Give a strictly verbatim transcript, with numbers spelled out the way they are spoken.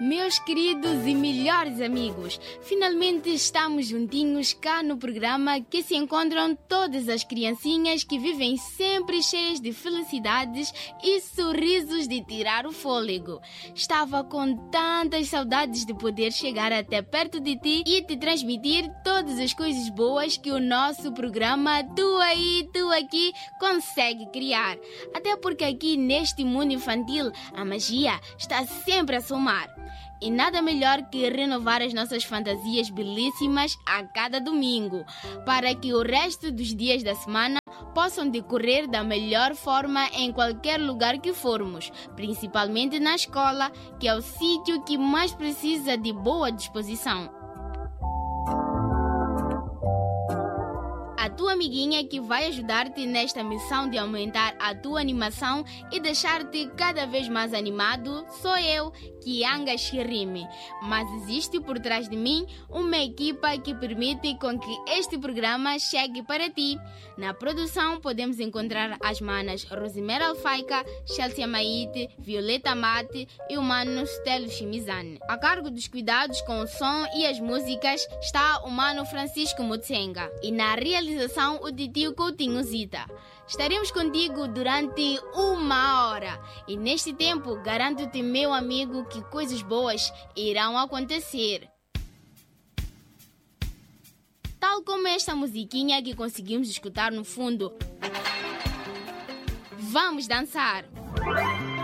Meus queridos e melhores amigos, finalmente estamos juntinhos cá no programa que se encontram todas as criancinhas que vivem sempre cheias de felicidades e sorrisos de tirar o fôlego. Estava com tantas saudades de poder chegar até perto de ti e te transmitir todas as coisas boas que o nosso programa Tu Aí, Tu Aqui consegue criar. Até porque aqui neste mundo infantil a magia está sempre a somar. E nada melhor que renovar as nossas fantasias belíssimas a cada domingo, para que o resto dos dias da semana possam decorrer da melhor forma em qualquer lugar que formos, principalmente na escola, que é o sítio que mais precisa de boa disposição. A tua amiguinha que vai ajudar-te nesta missão de aumentar a tua animação e deixar-te cada vez mais animado sou eu, Kianga Shirime. Mas existe por trás de mim uma equipa que permite com que este programa chegue para ti. Na produção podemos encontrar as manas Rosimera Alfaica, Chelsea Maite, Violeta Mate e o mano Stelo Shimizane. A cargo dos cuidados com o som e as músicas está o mano Francisco Mutsenga. E na realização o titio Coutinho Zita. Estaremos contigo durante uma hora e neste tempo garanto-te, meu amigo, que coisas boas irão acontecer. Tal como esta musiquinha que conseguimos escutar no fundo. Vamos dançar!